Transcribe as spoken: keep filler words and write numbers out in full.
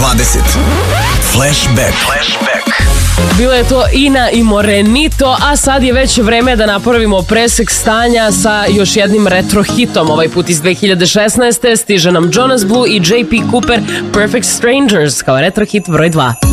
dvadeset. Flashback. Flashback. Bilo je to Ina i Morenito, a sad je već vreme da napravimo presek stanja sa još jednim retro hitom. Ovaj put iz dve hiljade šesnaeste. stiže nam Jonas Blue i J P Cooper Perfect Strangers kao retro hit broj dva.